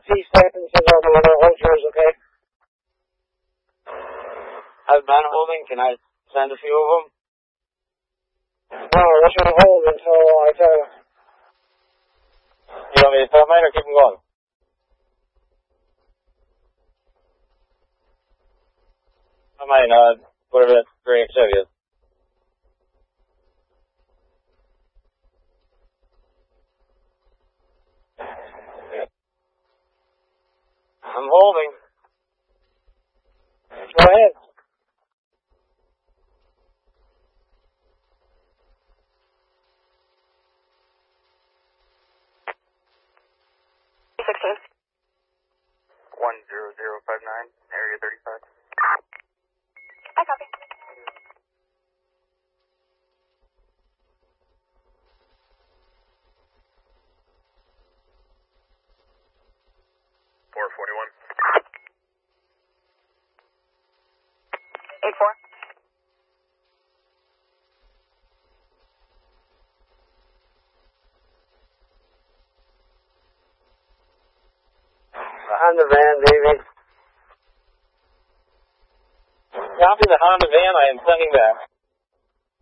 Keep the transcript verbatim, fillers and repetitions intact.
C-seven says on the window, hold yours, okay? I've been holding. Can I send a few of them? No, let's not hold until I tell you. You want me to tell mine or keep them going? I might, uh, whatever that three X Chevy is. I'm holding. Go ahead. sixteen. one zero zero five nine, area thirty-five. I copy. four forty-one. eight four. Behind the van, David. Copy the Honda van. I am sending back.